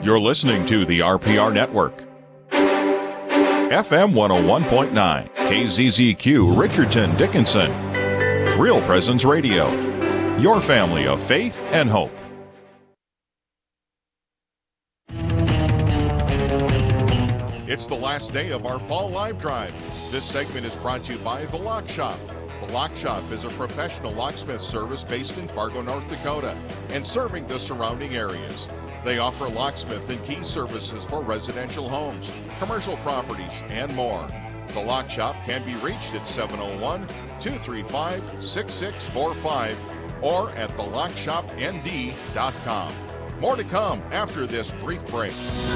You're listening to the RPR Network. FM 101.9, KZZQ, Richardson, Dickinson. Real Presence Radio. Your family of faith and hope. It's the last day of our Fall Live Drive. This segment is brought to you by The Lock Shop. The Lock Shop is a professional locksmith service based in Fargo, North Dakota, and serving the surrounding areas. They offer locksmith and key services for residential homes, commercial properties, and more. The Lock Shop can be reached at 701-235-6645 or at thelockshopnd.com. More to come after this brief break.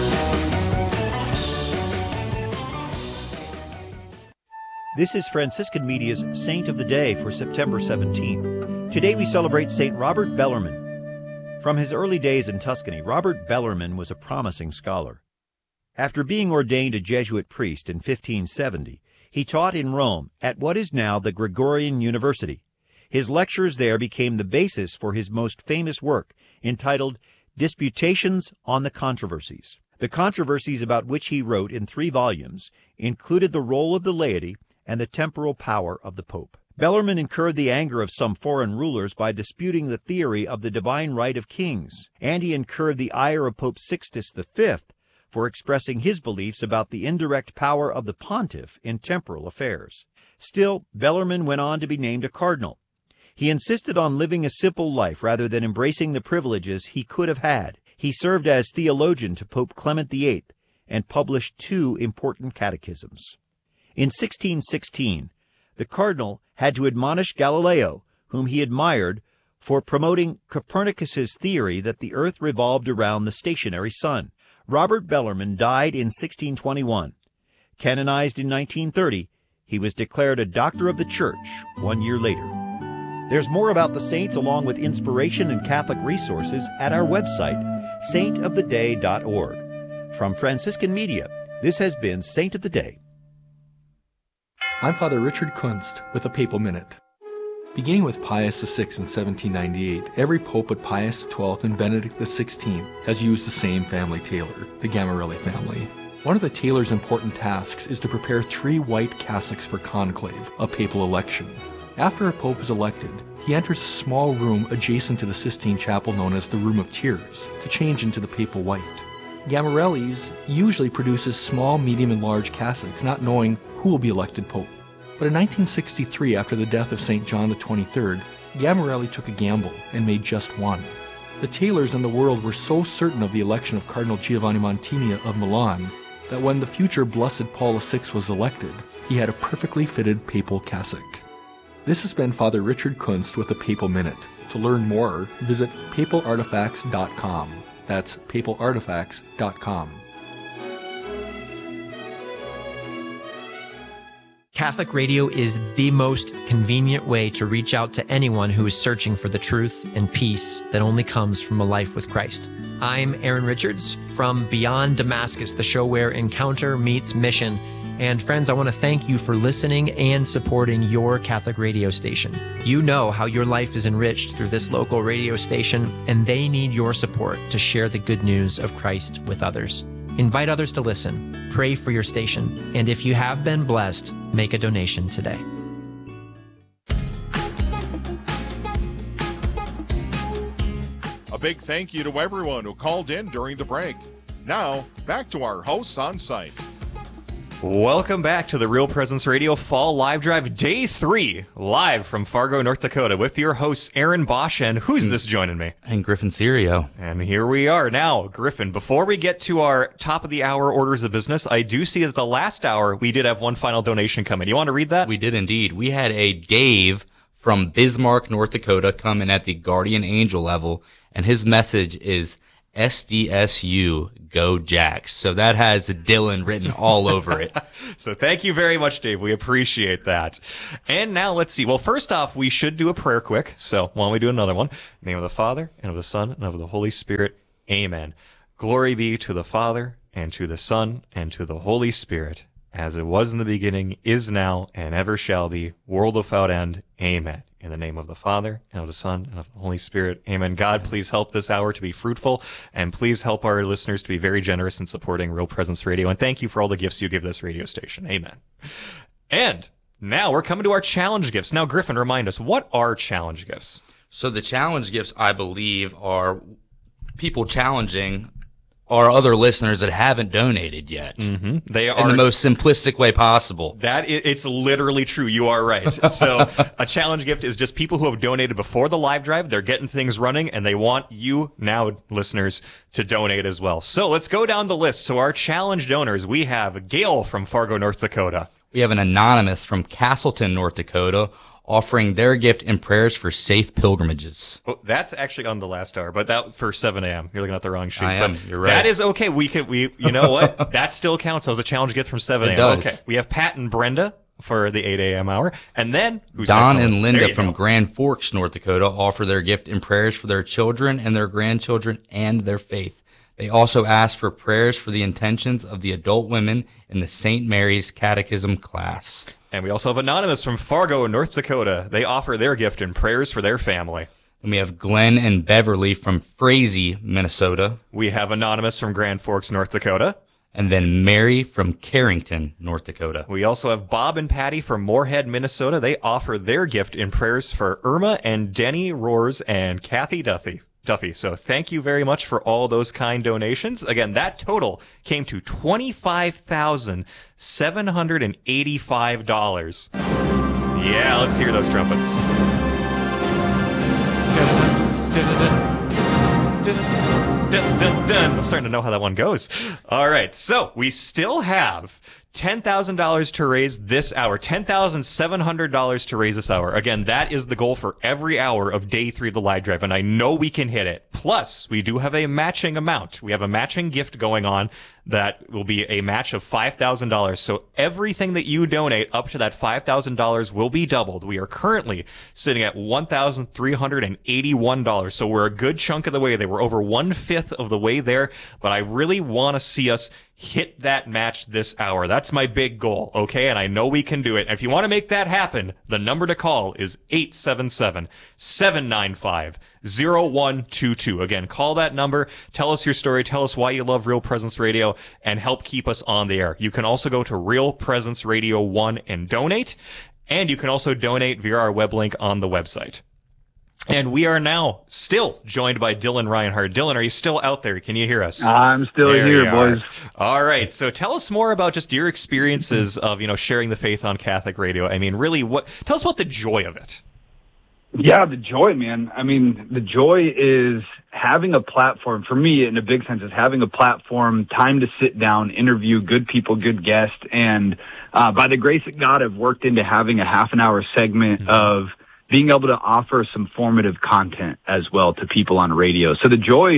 This is Franciscan Media's Saint of the Day for September 17th. Today we celebrate St. Robert Bellarmine. From his early days in Tuscany, Robert Bellarmine was a promising scholar. After being ordained a Jesuit priest in 1570, he taught in Rome at what is now the Gregorian University. His lectures there became the basis for his most famous work, entitled Disputations on the Controversies. The controversies about which he wrote in 3 volumes included the role of the laity and the temporal power of the Pope. Bellarmine incurred the anger of some foreign rulers by disputing the theory of the divine right of kings, and he incurred the ire of Pope Sixtus V for expressing his beliefs about the indirect power of the pontiff in temporal affairs. Still, Bellarmine went on to be named a cardinal. He insisted on living a simple life rather than embracing the privileges he could have had. He served as theologian to Pope Clement VIII and published 2 important catechisms. In 1616, the cardinal had to admonish Galileo, whom he admired, for promoting Copernicus's theory that the earth revolved around the stationary sun. Robert Bellarmine died in 1621. Canonized in 1930, he was declared a Doctor of the Church 1 year later. There's more about the saints along with inspiration and Catholic resources at our website, saintoftheday.org. From Franciscan Media, this has been Saint of the Day. I'm Father Richard Kunst with a Papal Minute. Beginning with Pius VI in 1798, every pope but Pius XII and Benedict XVI has used the same family tailor, the Gamarelli family. One of the tailor's important tasks is to prepare 3 white cassocks for conclave, a papal election. After a pope is elected, he enters a small room adjacent to the Sistine Chapel known as the Room of Tears to change into the papal white. Gamarelli's usually produces small, medium, and large cassocks, not knowing who will be elected pope. But in 1963, after the death of St. John XXIII, Gamarelli took a gamble and made just one. The tailors in the world were so certain of the election of Cardinal Giovanni Montini of Milan that when the future Blessed Paul VI was elected, he had a perfectly fitted papal cassock. This has been Father Richard Kunst with a Papal Minute. To learn more, visit papalartifacts.com. That's papalartifacts.com. Catholic radio is the most convenient way to reach out to anyone who is searching for the truth and peace that only comes from a life with Christ. I'm Aaron Richards from Beyond Damascus, the show where encounter meets mission. And friends, I want to thank you for listening and supporting your Catholic radio station. You know how your life is enriched through this local radio station, and they need your support to share the good news of Christ with others. Invite others to listen, pray for your station, and if you have been blessed, make a donation today. A big thank you to everyone who called in during the break. Now, back to our hosts on site. Welcome back to the Real Presence Radio Fall Live Drive Day 3, live from Fargo, North Dakota, with your hosts Aaron Bosch and who's this joining me? And Griffin Serio. And here we are. Now, Griffin, before we get to our top of the hour orders of business, I do see that the last hour we did have one final donation come in. You want to read that? We did indeed. We had a Dave from Bismarck, North Dakota come in at the Guardian Angel level, and his message is SDSU, go Jacks. So that has Dylan written all over it. So thank you very much, Dave. We appreciate that. And now let's see. Well, first off, we should do a prayer quick. So why don't we do another one? In the name of the Father, and of the Son, and of the Holy Spirit. Amen. Glory be to the Father, and to the Son, and to the Holy Spirit, as it was in the beginning, is now, and ever shall be, world without end. Amen. In the name of the Father, and of the Son, and of the Holy Spirit. Amen. God, please help this hour to be fruitful, and please help our listeners to be very generous in supporting Real Presence Radio. And thank you for all the gifts you give this radio station. Amen. And now we're coming to our challenge gifts. Now, Griffin, remind us, what are challenge gifts? So the challenge gifts, I believe, are people challenging our other listeners that haven't donated yet. Mm-hmm. They are in the most simplistic way possible. It's literally true. You are right. So a challenge gift is just people who have donated before the live drive. They're getting things running, and they want you now, listeners, to donate as well. So let's go down the list. So our challenge donors, we have Gail from Fargo, North Dakota. We have an anonymous from Castleton, North Dakota, offering their gift and prayers for safe pilgrimages. Oh, that's actually on the last hour, but that for 7 a.m. You're looking at the wrong sheet. I am. But you're right. That is okay. You know what? That still counts. That was a challenge gift from 7 a.m. It does. Okay. We have Pat and Brenda for the 8 a.m. hour. And then who's Don next on and the list? Linda There you from go. Grand Forks, North Dakota, offer their gift and prayers for their children and their grandchildren and their faith. They also ask for prayers for the intentions of the adult women in the St. Mary's Catechism class. And we also have Anonymous from Fargo, North Dakota. They offer their gift and prayers for their family. And we have Glenn and Beverly from Frazee, Minnesota. We have Anonymous from Grand Forks, North Dakota. And then Mary from Carrington, North Dakota. We also have Bob and Patty from Moorhead, Minnesota. They offer their gift in prayers for Irma and Denny Roars and Kathy Duffy. So thank you very much for all those kind donations. Again, that total came to $25,785. Yeah, let's hear those trumpets. I'm starting to know how that one goes. All right, so we still have $10,000 to raise this hour, $10,700 to raise this hour. Again, that is the goal for every hour of day 3 of the live drive, and I know we can hit it. Plus, we do have a matching amount. We have a matching gift going on that will be a match of $5,000. So everything that you donate up to that $5,000 will be doubled. We are currently sitting at $1,381. So we're a good chunk of the way there. We're over 1/5 of the way there, but I really want to see us hit that match this hour. That's my big goal, okay? And I know we can do it. And if you want to make that happen, the number to call is 877-795-0122. Again, call that number, tell us your story, tell us why you love Real Presence Radio, and help keep us on the air. You can also go to Real Presence Radio 1 and donate, and you can also donate via our web link on the website. And we are now still joined by Dylan Reinhardt. Dylan, are you still out there? Can you hear us? I'm still here, boys. All right. So tell us more about just your experiences of, sharing the faith on Catholic radio. I mean, really, tell us about the joy of it. Yeah, the joy, man. I mean, the joy is having a platform. For me, in a big sense, is having a platform, time to sit down, interview good people, good guests. And by the grace of God, I've worked into having a half-an-hour segment of being able to offer some formative content as well to people on radio. So the joy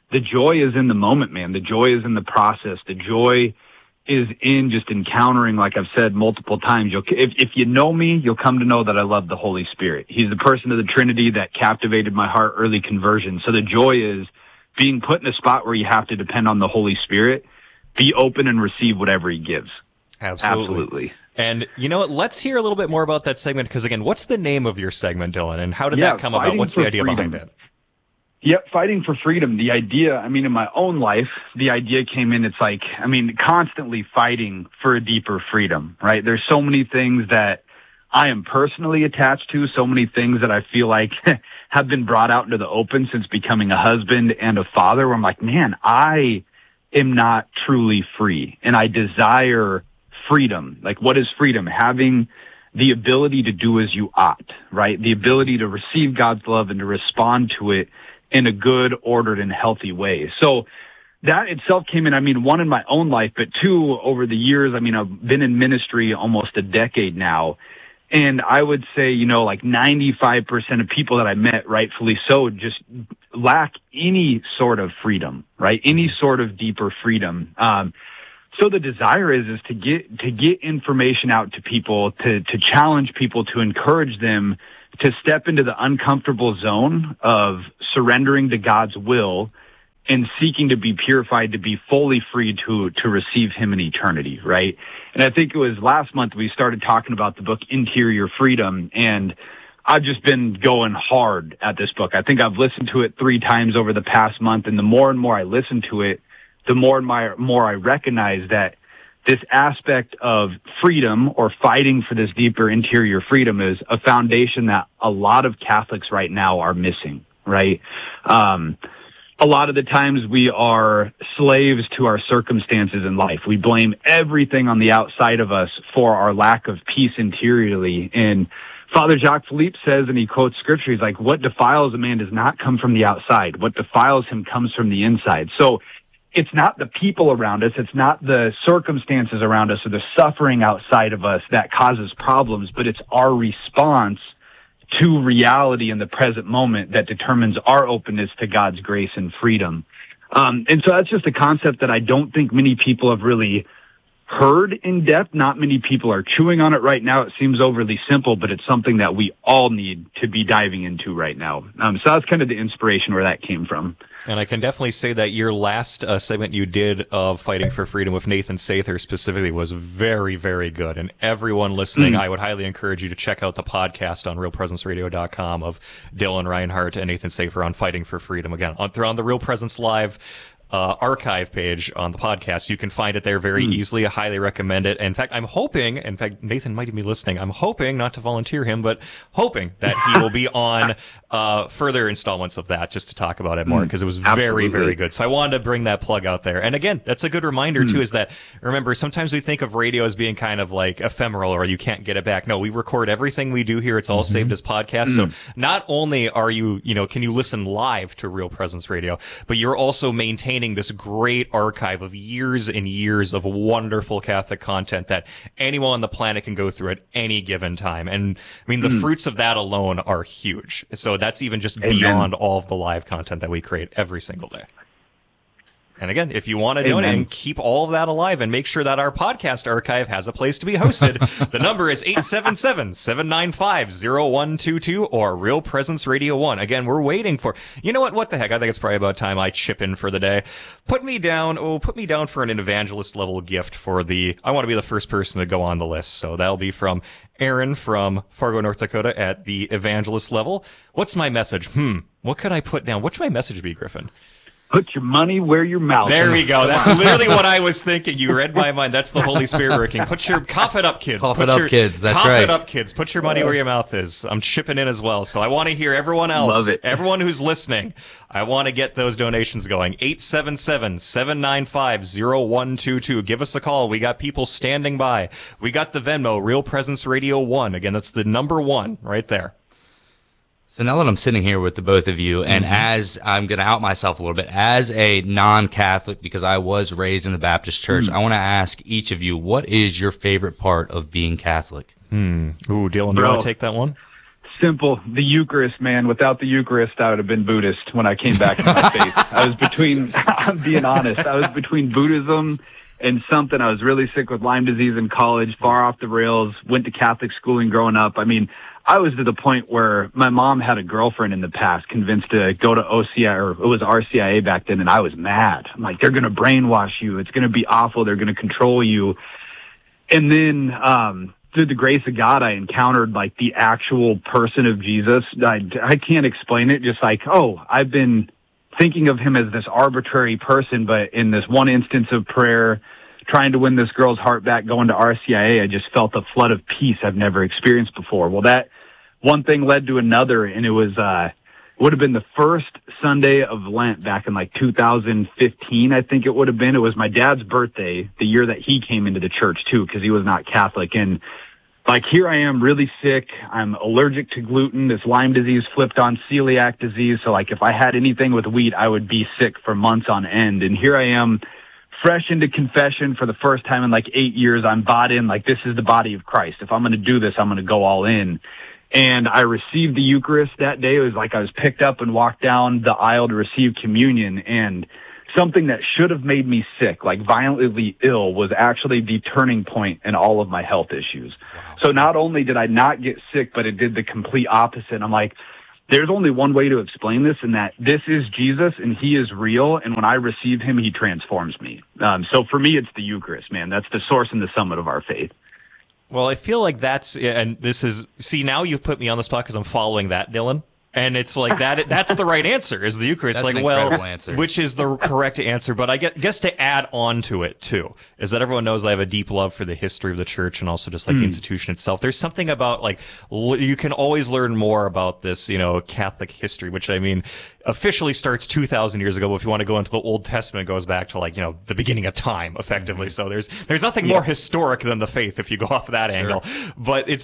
is in the moment, man. The joy is in the process. The joy is in just encountering, like I've said multiple times. If you know me, you'll come to know that I love the Holy Spirit. He's the person of the Trinity that captivated my heart early conversion. So the joy is being put in a spot where you have to depend on the Holy Spirit, be open and receive whatever he gives. Absolutely. And you know what? Let's hear a little bit more about that segment, because again, what's the name of your segment, Dylan, and how did that come about? What's the idea behind it? Yep, Fighting for Freedom. The idea, in my own life, the idea came in, constantly fighting for a deeper freedom, right? There's so many things that I am personally attached to, so many things that I feel like have been brought out into the open since becoming a husband and a father, where I'm like, man, I am not truly free, and I desire freedom. Like, what is freedom? Having the ability to do as you ought, right? The ability to receive God's love and to respond to it in a good, ordered, and healthy way. So that itself came in, one, in my own life, but two, over the years, I've been in ministry almost a decade now. And I would say, 95% of people that I met, rightfully so, just lack any sort of freedom, right? Any sort of deeper freedom. So the desire is to get information out to people, to challenge people, to encourage them to step into the uncomfortable zone of surrendering to God's will and seeking to be purified, to be fully free to receive him in eternity, right? And I think it was last month we started talking about the book Interior Freedom, and I've just been going hard at this book. I think I've listened to it 3 times over the past month, and the more and more I listen to it, the more and more I recognize that this aspect of freedom or fighting for this deeper interior freedom is a foundation that a lot of Catholics right now are missing, right? A lot of the times we are slaves to our circumstances in life. We blame everything on the outside of us for our lack of peace interiorly. And Father Jacques Philippe says, and he quotes scripture, he's like, what defiles a man does not come from the outside. What defiles him comes from the inside. So it's not the people around us, it's not the circumstances around us or the suffering outside of us that causes problems, but it's our response to reality in the present moment that determines our openness to God's grace and freedom. And so that's just a concept that I don't think many people have really heard in depth. Not many people are chewing on it right now. It seems overly simple, but it's something that we all need to be diving into right now. So that's kind of the inspiration where that came from. And I can definitely say that your last segment you did of Fighting for Freedom with Nathan Sather specifically was very, very good. And everyone listening, I would highly encourage you to check out the podcast on RealPresenceRadio.com of Dylan Reinhardt and Nathan Sather on Fighting for Freedom. Again, on the Real Presence Live archive page on the podcast. You can find it there very easily. I highly recommend it. In fact, Nathan might even be listening. I'm hoping, not to volunteer him, but hoping that he will be on further installments of that just to talk about it more, because it was very, very good. So I wanted to bring that plug out there. And again, that's a good reminder too, is that, remember, sometimes we think of radio as being kind of like ephemeral or you can't get it back. No, we record everything we do here. It's all saved as podcasts. So not only are you, can you listen live to Real Presence Radio, but you're also maintaining this great archive of years and years of wonderful Catholic content that anyone on the planet can go through at any given time. And I mean, the fruits of that alone are huge. So that's even just beyond all of the live content that we create every single day. And again, if you want to donate and keep all of that alive and make sure that our podcast archive has a place to be hosted, the number is 877-795-0122 or Real Presence Radio 1. Again, we're waiting for, you know what the heck? I think it's probably about time I chip in for the day. Put me down for an evangelist level gift for I want to be the first person to go on the list. So that'll be from Aaron from Fargo, North Dakota at the evangelist level. What's my message? What could I put down? What should my message be, Griffin? Put your money where your mouth is. There we go. That's literally what I was thinking. You read my mind. That's the Holy Spirit working. Cough it up, kids. Cough it up, kids. That's right. Cough it up, kids. Put your money where your mouth is. I'm chipping in as well. So I want to hear everyone else. Love it. Everyone who's listening. I want to get those donations going. 877-795-0122. Give us a call. We got people standing by. We got the Venmo, Real Presence Radio 1. Again, that's the number 1 right there. So now that I'm sitting here with the both of you, and as I'm going to out myself a little bit, as a non-Catholic, because I was raised in the Baptist church, I want to ask each of you, what is your favorite part of being Catholic? Ooh, Dylan, do you want to take that one? Simple. The Eucharist, man. Without the Eucharist, I would have been Buddhist when I came back to my faith. I'm being honest, I was between Buddhism and something. I was really sick with Lyme disease in college, far off the rails, went to Catholic schooling growing up. I mean, I was to the point where my mom had a girlfriend in the past convinced to go to OCI, or it was RCIA back then, and I was mad. I'm like, they're going to brainwash you. It's going to be awful. They're going to control you. And then through the grace of God, I encountered like the actual person of Jesus. I can't explain it. Just like, I've been thinking of him as this arbitrary person, but in this one instance of prayer, trying to win this girl's heart back, going to RCIA, I just felt a flood of peace I've never experienced before. Well, that one thing led to another, and it was would have been the first Sunday of Lent back in like 2015, I think it would have been. It was my dad's birthday, the year that he came into the church too, because he was not Catholic. And like, here I am really sick. I'm allergic to gluten. This Lyme disease flipped on celiac disease. So like, if I had anything with wheat, I would be sick for months on end. And here I am, fresh into confession for the first time in like 8 years. I'm bought in, like, this is the body of Christ. If I'm going to do this, I'm going to go all in. And I received the Eucharist that day. It was like I was picked up and walked down the aisle to receive communion. And something that should have made me sick, like violently ill, was actually the turning point in all of my health issues. Wow. So not only did I not get sick, but it did the complete opposite. I'm like, there's only one way to explain this, and that this is Jesus, and he is real, and when I receive him, he transforms me. So for me, it's the Eucharist, man. That's the source and the summit of our faith. Well, I feel like now you've put me on the spot because I'm following that, Dylan. And it's like that's the right answer, is the Eucharist. That's like, an well, incredible answer. Which is the correct answer. But I guess to add on to it, too, is that everyone knows I have a deep love for the history of the church and also just like the institution itself. There's something about like, you can always learn more about this, Catholic history, which I mean, officially starts 2,000 years ago. But if you want to go into the Old Testament, it goes back to like, the beginning of time, effectively. So there's nothing more historic than the faith if you go off that angle. But it's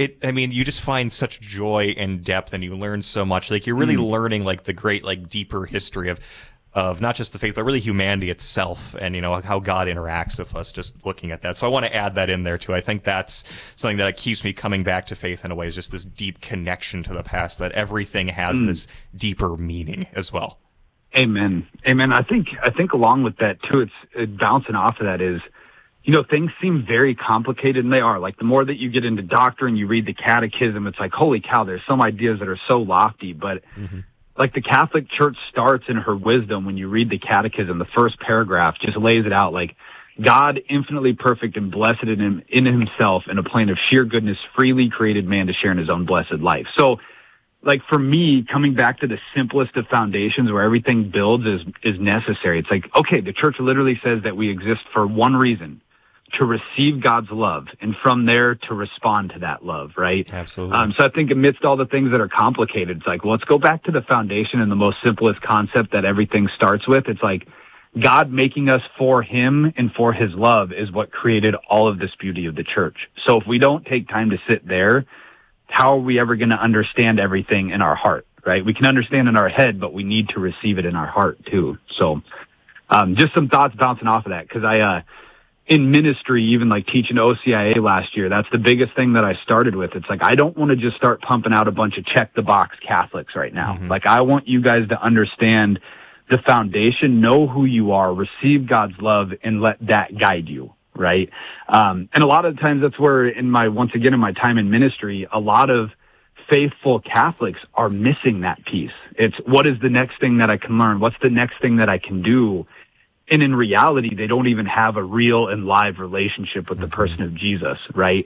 you just find such joy and depth, and you learn so much. Like, you're really learning like the great, like, deeper history of not just the faith, but really humanity itself, and how God interacts with us, just looking at that. So I want to add that in there too. I think that's something that keeps me coming back to faith in a way, is just this deep connection to the past, that everything has this deeper meaning as well. Amen. I think along with that too, it's bouncing off of that is, things seem very complicated, and they are. Like, the more that you get into doctrine, you read the catechism, it's like, holy cow, there's some ideas that are so lofty. But like, the Catholic Church starts in her wisdom. When you read the catechism, the first paragraph just lays it out like, God, infinitely perfect and blessed in himself, in a plane of sheer goodness, freely created man to share in his own blessed life. So, like, for me, coming back to the simplest of foundations where everything builds is necessary. It's like, okay, the church literally says that we exist for one reason: to receive God's love, and from there to respond to that love, right? Absolutely. So I think amidst all the things that are complicated, it's like, well, let's go back to the foundation and the most simplest concept that everything starts with. It's like, God making us for him and for his love is what created all of this beauty of the church. So if we don't take time to sit there, how are we ever going to understand everything in our heart, right? We can understand in our head, but we need to receive it in our heart too. So just some thoughts bouncing off of that, because in ministry, even like teaching OCIA last year, that's the biggest thing that I started with. It's like, I don't want to just start pumping out a bunch of check-the-box Catholics right now. Like, I want you guys to understand the foundation, know who you are, receive God's love, and let that guide you, right? And a lot of times that's where, in my time in ministry, a lot of faithful Catholics are missing that piece. It's, what is the next thing that I can learn? What's the next thing that I can do? And in reality, they don't even have a real and live relationship with the person of Jesus, right?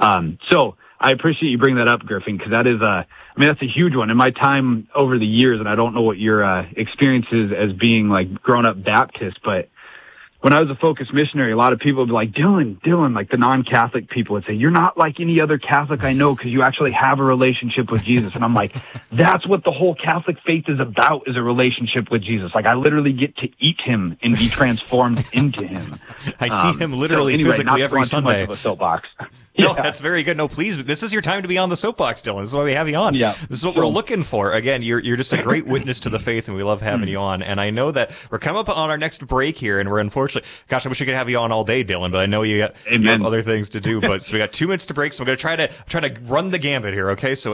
So I appreciate you bringing that up, Griffin, because that is that's a huge one. In my time over the years, and I don't know what your experience is as being like grown up Baptist, but when I was a focused missionary, a lot of people would be like, Dylan, like the non-Catholic people would say, you're not like any other Catholic I know, because you actually have a relationship with Jesus. And I'm like, that's what the whole Catholic faith is about, is a relationship with Jesus. Like, I literally get to eat him and be transformed into him. I see him literally, physically every Sunday. Too much of a soapbox. No, that's very good. No, please, this is your time to be on the soapbox, Dylan. This is why we have you on. Yeah. This is what we're looking for. Again, you're just a great witness to the faith, and we love having you on. And I know that we're coming up on our next break here, and we're unfortunately, gosh, I wish we could have you on all day, Dylan, but I know you have other things to do. But so we got 2 minutes to break, so we're going to try to run the gambit here, okay? So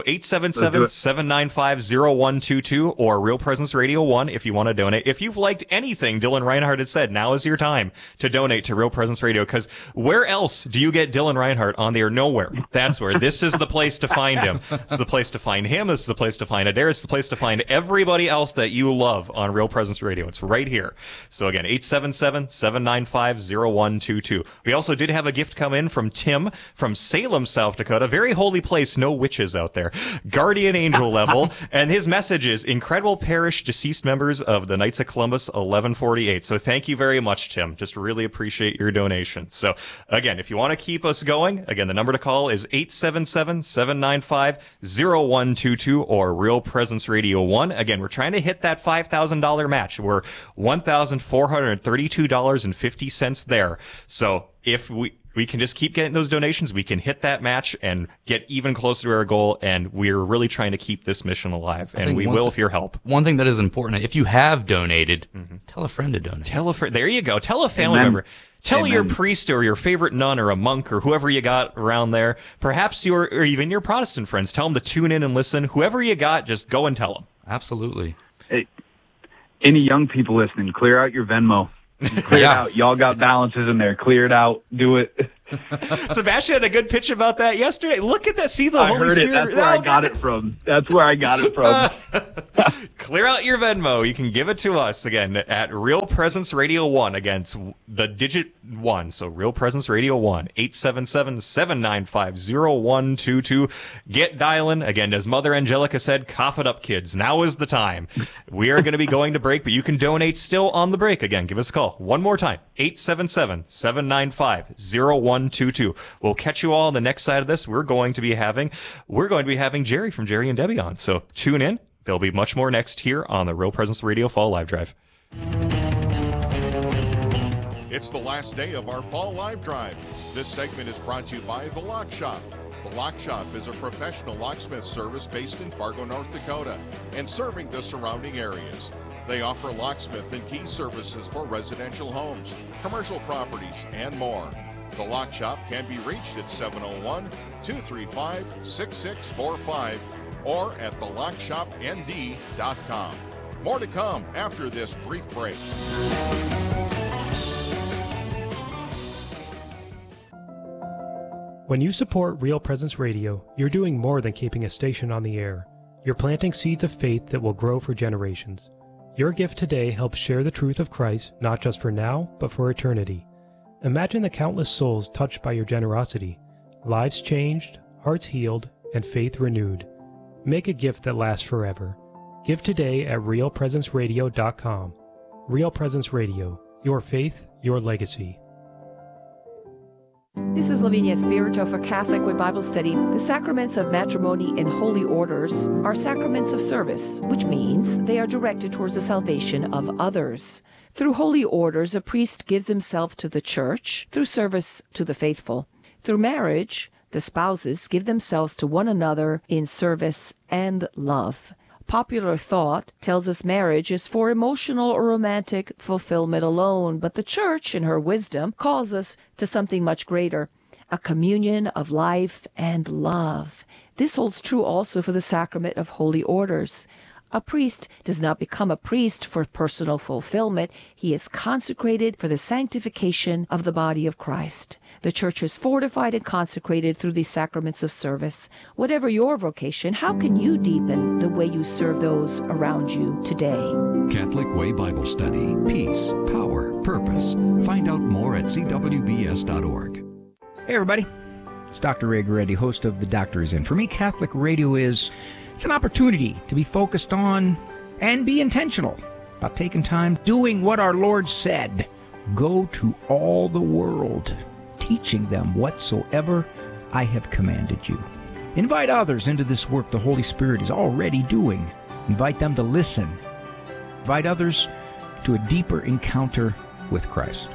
877-795-0122 or Real Presence Radio 1 if you want to donate. If you've liked anything Dylan Reinhardt had said, now is your time to donate to Real Presence Radio, because where else do you get Dylan Reinhardt on the air? Nowhere. That's where. This is the place to find him. It's the place to find him. It's the place to find Adair. It's the place to find everybody else that you love on Real Presence Radio. It's right here. So again, 877-795-0122. We also did have a gift come in from Tim from Salem, South Dakota. Very holy place. No witches out there. Guardian angel level. And his message is, incredible parish deceased members of the Knights of Columbus 1148. So thank you very much, Tim. Just really appreciate your donation. So again, if you want to keep us going, again, the number to call is 877-795-0122 or Real Presence Radio 1. Again, we're trying to hit that $5,000 match. We're $1,432.50 there. So if we can just keep getting those donations, we can hit that match and get even closer to our goal, and we're really trying to keep this mission alive, and we will with your help. One thing that is important, if you have donated, tell a friend to donate. Tell a friend. There you go. Tell a family member. Tell your priest or your favorite nun or a monk or whoever you got around there, perhaps or even your Protestant friends. Tell them to tune in and listen. Whoever you got, just go and tell them. Absolutely. Hey, any young people listening, clear out your Venmo. Clear it out. Y'all got balances in there. Clear it out. Do it. Sebastian had a good pitch about that yesterday. Look at that. See the I Holy heard Spirit. it. That's where I got it from. That's where I got it from. Clear out your Venmo. You can give it to us again at Real Presence Radio 1. Again, it's the digit 1. So Real Presence Radio 1, 877-795-0122. Get dialing. Again, as Mother Angelica said, cough it up, kids. Now is the time. We are going to be going to break, but you can donate still on the break. Again, give us a call. One more time, 877-795-0122. We'll catch you all on the next side of this. We're going to be having Jerry from Jerry and Debbie on. So tune in. There'll be much more next here on the Real Presence Radio Fall Live Drive. It's the last day of our Fall Live Drive. This segment is brought to you by The Lock Shop. The Lock Shop is a professional locksmith service based in Fargo, North Dakota, and serving the surrounding areas. They offer locksmith and key services for residential homes, commercial properties, and more. The Lock Shop can be reached at 701-235-6645 or at thelockshopnd.com. More to come after this brief break. When you support Real Presence Radio, you're doing more than keeping a station on the air. You're planting seeds of faith that will grow for generations. Your gift today helps share the truth of Christ, not just for now, but for eternity. Imagine the countless souls touched by your generosity, lives changed, hearts healed, and faith renewed. Make a gift that lasts forever. Give today at realpresenceradio.com. Real Presence Radio, your faith, your legacy. This is Lavinia Spirito for Catholic Way Bible Study. The sacraments of matrimony and holy orders are sacraments of service, which means they are directed towards the salvation of others. Through holy orders, a priest gives himself to the church through service to the faithful. Through marriage, the spouses give themselves to one another in service and love. Popular thought tells us marriage is for emotional or romantic fulfillment alone, but the Church, in her wisdom, calls us to something much greater, a communion of life and love. This holds true also for the sacrament of holy orders. A priest does not become a priest for personal fulfillment. He is consecrated for the sanctification of the body of Christ. The Church is fortified and consecrated through these sacraments of service. Whatever your vocation, how can you deepen the way you serve those around you today? Catholic Way Bible Study. Peace, power, purpose. Find out more at cwbs.org. Hey everybody, it's Dr. Ray Goretti, host of The Doctor Is In. For me, Catholic radio it's an opportunity to be focused on and be intentional about taking time doing what our Lord said. Go to all the world, teaching them whatsoever I have commanded you. Invite others into this work the Holy Spirit is already doing. Invite them to listen. Invite others to a deeper encounter with Christ.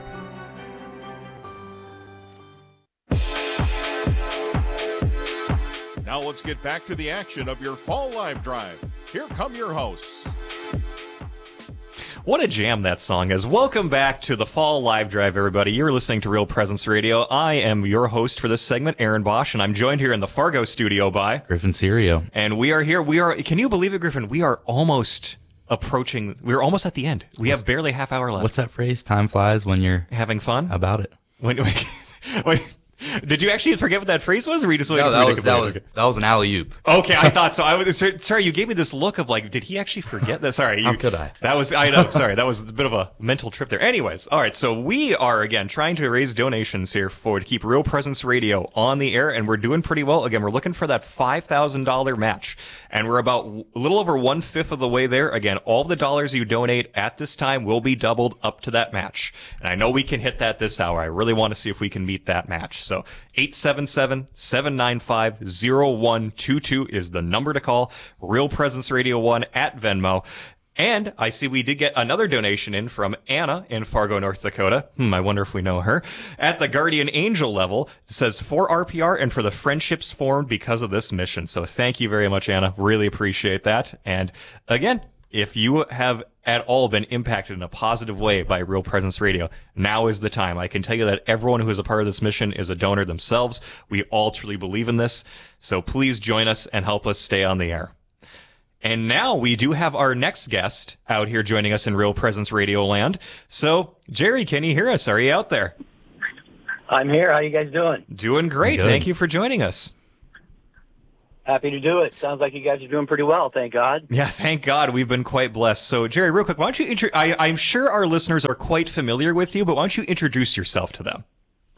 Now let's get back to the action of your Fall Live Drive. Here come your hosts. What a jam that song is. Welcome back to the Fall Live Drive, everybody. You're listening to Real Presence Radio. I am your host for this segment, Aaron Bosch, and I'm joined here in the Fargo studio by Griffin Serio. And we are here. Can you believe it, Griffin? We are almost we're almost at the end. We have barely a half hour left. What's that phrase? Time flies when you're having fun? About it. Wait. Did you actually forget what that phrase was, or were you just waiting for me to complete it? That was an alley-oop. Okay, I thought so. Sorry, you gave me this look of like, did he actually forget that? Sorry. How could I? I know, sorry. That was a bit of a mental trip there. Anyways, all right, so we are, again, trying to raise donations here to keep Real Presence Radio on the air, and we're doing pretty well. Again, we're looking for that $5,000 match, and we're about a little over 1/5 of the way there. Again, all the dollars you donate at this time will be doubled up to that match. And I know we can hit that this hour. I really want to see if we can meet that match. So 877-795-0122 is the number to call. Real Presence Radio 1 at Venmo. And I see we did get another donation in from Anna in Fargo, North Dakota. I wonder if we know her. At the Guardian Angel level, it says for RPR and for the friendships formed because of this mission. So thank you very much, Anna. Really appreciate that. And again, if you have at all been impacted in a positive way by Real Presence Radio, now is the time. I can tell you that everyone who is a part of this mission is a donor themselves. We all truly believe in this. So please join us and help us stay on the air. And now we do have our next guest out here joining us in Real Presence Radio land. So, Jerry, can you hear us? Are you out there? I'm here. How you guys doing? Doing great. Good. Thank you for joining us. Happy to do it. Sounds like you guys are doing pretty well, thank God. Yeah, thank God. We've been quite blessed. So, Jerry, real quick, why don't you I'm sure our listeners are quite familiar with you, but why don't you introduce yourself to them?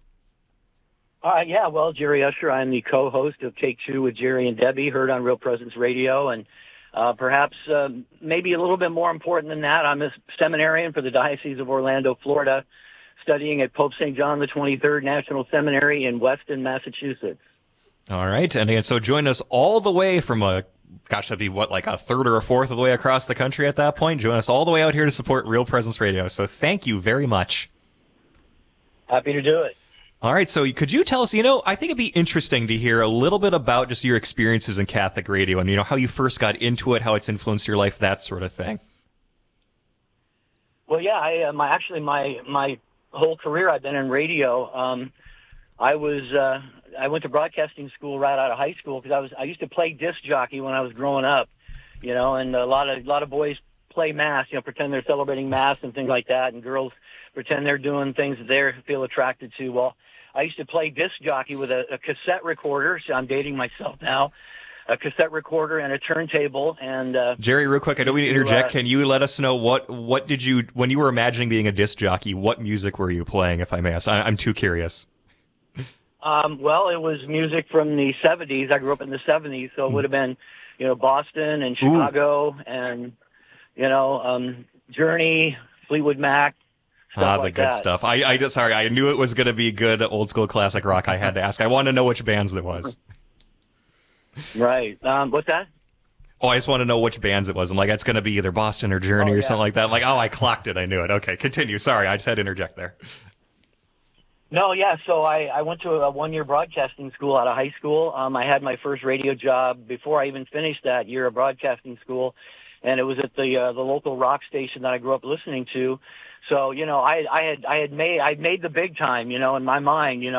Yeah, well, Jerry Usher, I'm the co-host of Take Two with Jerry and Debbie, heard on Real Presence Radio, and perhaps maybe a little bit more important than that, I'm a seminarian for the Diocese of Orlando, Florida, studying at Pope St. John the 23rd National Seminary in Weston, Massachusetts. All right, and so join us all the way from that'd be like a third or a fourth of the way across the country at that point. Join us all the way out here to support Real Presence Radio. So thank you very much. Happy to do it. All right, so could you tell us, I think it'd be interesting to hear a little bit about just your experiences in Catholic radio and, how you first got into it, how it's influenced your life, that sort of thing. Well, yeah, my whole career I've been in radio. I went to broadcasting school right out of high school because I used to play disc jockey when I was growing up, and a lot of boys play mass, pretend they're celebrating mass and things like that, and girls pretend they're doing things that they feel attracted to. Well, I used to play disc jockey with a cassette recorder, so I'm dating myself now, a cassette recorder and a turntable. And Jerry, real quick, I don't mean to interject. Can you let us know what did you, when you were imagining being a disc jockey, what music were you playing, if I may ask? I'm too curious. Well, it was music from the 70s. I grew up in the 70s, so it would have been, Boston and Chicago and, Journey, Fleetwood Mac. The good stuff. Sorry, I knew it was going to be good old school classic rock. I had to ask. I wanted to know which bands there was. Right. What's that? Oh, I just want to know which bands it was. I'm like, it's going to be either Boston or Journey or something like that. I'm like, I clocked it. I knew it. Okay, continue. Sorry, I just had to interject there. No, yeah. So I went to a one-year broadcasting school out of high school. I had my first radio job before I even finished that year of broadcasting school, and it was at the local rock station that I grew up listening to. So, I made the big time, in my mind, now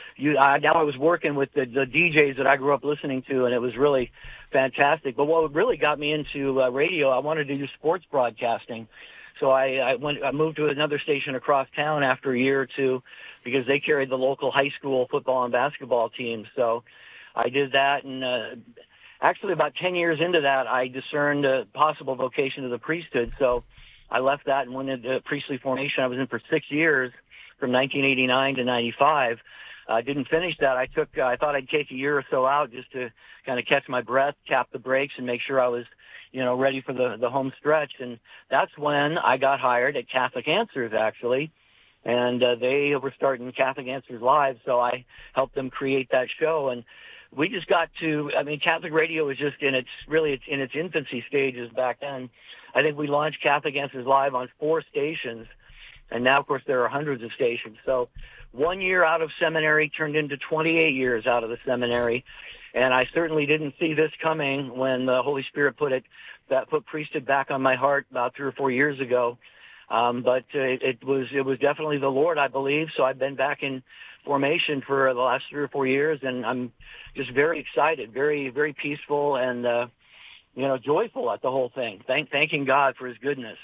I was working with the DJs that I grew up listening to, and it was really fantastic. But what really got me into radio, I wanted to do sports broadcasting. So I moved to another station across town after a year or two because they carried the local high school football and basketball teams. So I did that, and actually about 10 years into that, I discerned a possible vocation to the priesthood. So I left that and went into priestly formation. I was in for 6 years, from 1989 to 95. I didn't finish that. I thought I'd take a year or so out just to kind of catch my breath, tap the brakes, and make sure I was, ready for the home stretch. And that's when I got hired at Catholic Answers, actually. And they were starting Catholic Answers Live, so I helped them create that show. And we just got to, Catholic radio was just in its infancy stages back then. I think we launched Catholic Answers Live on 4 stations, and now, of course, there are hundreds of stations. So 1 year out of seminary turned into 28 years out of the seminary, and I certainly didn't see this coming when the Holy Spirit put priesthood back on my heart about 3 or 4 years ago. But it was definitely the Lord, I believe. So I've been back in formation for the last 3 or 4 years, and I'm just very excited, very, very peaceful, and joyful at the whole thing. Thanking God for His goodness.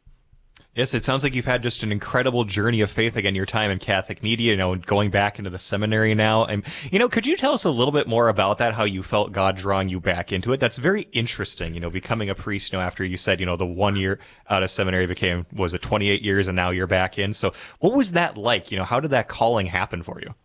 Yes, it sounds like you've had just an incredible journey of faith again, your time in Catholic media, going back into the seminary now. And, could you tell us a little bit more about that, how you felt God drawing you back into it? That's very interesting, becoming a priest, after you said, the 1 year out of seminary was it 28 years and now you're back in. So what was that like? How did that calling happen for you?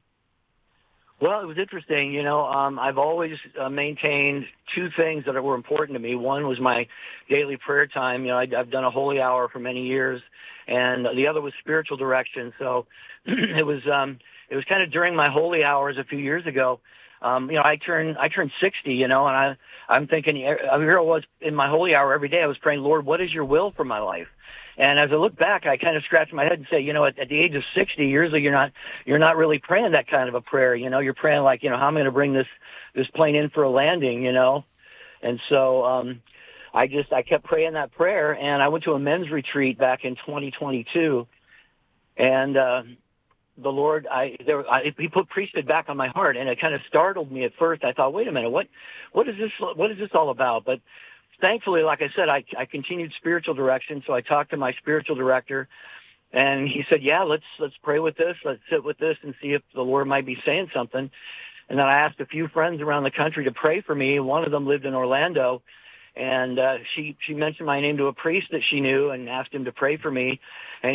Well, it was interesting. I've always maintained 2 things that were important to me. One was my daily prayer time. I've done a holy hour for many years, and the other was spiritual direction. So it was kind of during my holy hours a few years ago. I turned 60, and I'm thinking, here I was in my holy hour every day. I was praying, Lord, what is your will for my life? And as I look back, I kind of scratch my head and say, at the age of 60, usually you're not really praying that kind of a prayer. You're praying like, how am I going to bring this plane in for a landing, And so, I kept praying that prayer, and I went to a men's retreat back in 2022, and, the Lord, He put priesthood back on my heart, and it kind of startled me at first. I thought, wait a minute, what is this all about? But thankfully, like I said, I continued spiritual direction, so I talked to my spiritual director, And he said, yeah, let's pray with this. Let's sit with this and see if the Lord might be saying something. And then I asked a few friends around the country to pray for me. One of them lived in Orlando. And she mentioned my name to a priest that she knew and asked him to pray for me. And